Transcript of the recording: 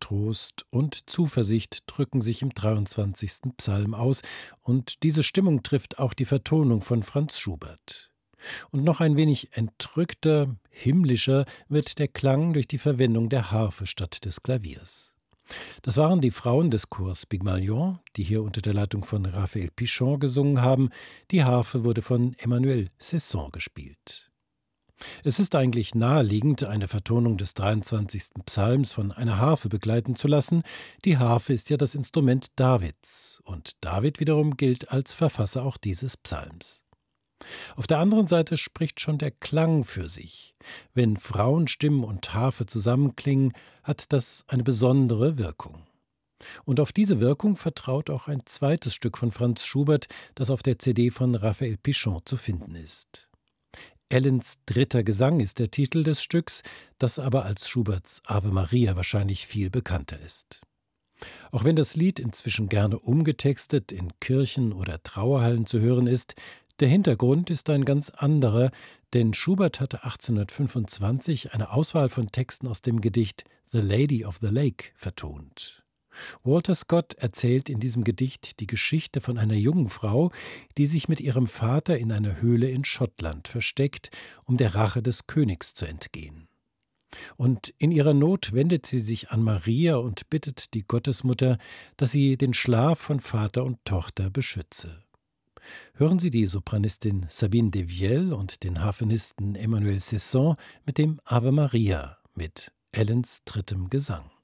Trost und Zuversicht drücken sich im 23. Psalm aus, und diese Stimmung trifft auch die Vertonung von Franz Schubert. Und noch ein wenig entrückter, himmlischer wird der Klang durch die Verwendung der Harfe statt des Klaviers. Das waren die Frauen des Chors Pygmalion, die hier unter der Leitung von Raphael Pichon gesungen haben. Die Harfe wurde von Emmanuel Cesson gespielt. Es ist eigentlich naheliegend, eine Vertonung des 23. Psalms von einer Harfe begleiten zu lassen. Die Harfe ist ja das Instrument Davids, und David wiederum gilt als Verfasser auch dieses Psalms. Auf der anderen Seite spricht schon der Klang für sich. Wenn Frauenstimmen und Harfe zusammenklingen, hat das eine besondere Wirkung. Und auf diese Wirkung vertraut auch ein zweites Stück von Franz Schubert, das auf der CD von Raphael Pichon zu finden ist. Ellens dritter Gesang ist der Titel des Stücks, das aber als Schuberts Ave Maria wahrscheinlich viel bekannter ist. Auch wenn das Lied inzwischen gerne umgetextet in Kirchen oder Trauerhallen zu hören ist, der Hintergrund ist ein ganz anderer, denn Schubert hatte 1825 eine Auswahl von Texten aus dem Gedicht The Lady of the Lake vertont. Walter Scott erzählt in diesem Gedicht die Geschichte von einer jungen Frau, die sich mit ihrem Vater in einer Höhle in Schottland versteckt, um der Rache des Königs zu entgehen. Und in ihrer Not wendet sie sich an Maria und bittet die Gottesmutter, dass sie den Schlaf von Vater und Tochter beschütze. Hören Sie die Sopranistin Sabine Devielle und den Harfenisten Emmanuel Cesson mit dem Ave Maria mit Ellens drittem Gesang.